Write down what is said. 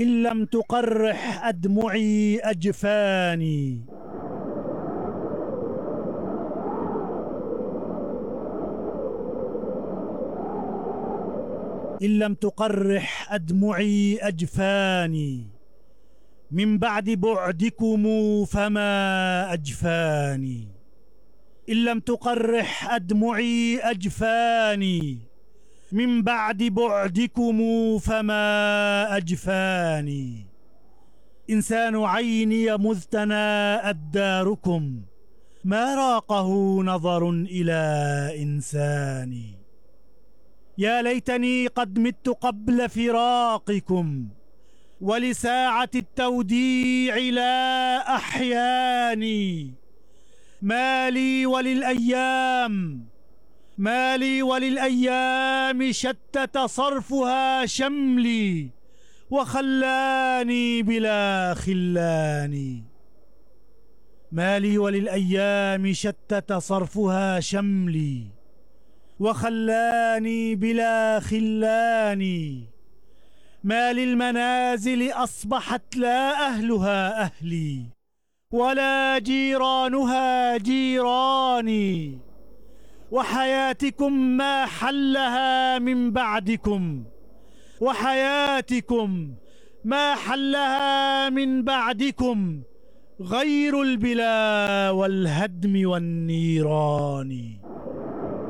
إن لم تقرح أدمعي أجفاني. إن لم تقرح أدمعي أجفاني، من بعد بعدكم فما أجفاني. إن لم تقرح أدمعي أجفاني، من بعد بعدكم فما أجفاني. إنسان عيني مذ تناءت داركم، ما راقه نظر إلى إنساني. يا ليتني قد مت قبل فراقكم، ولساعة التوديع لا أحياني. مالي وللأيام شتت صرفها شملي، وخلاني بلا خلاني. مالي وللأيام شتت صرفها شملي، وخلاني بلا خلاني. ما للمنازل أصبحت لا أهلها أهلي، ولا جيرانها جيراني. وحياتكم ما حلها من بعدكم، وحياتكم ما حلها من بعدكم، غير البلا والهدم والنيران.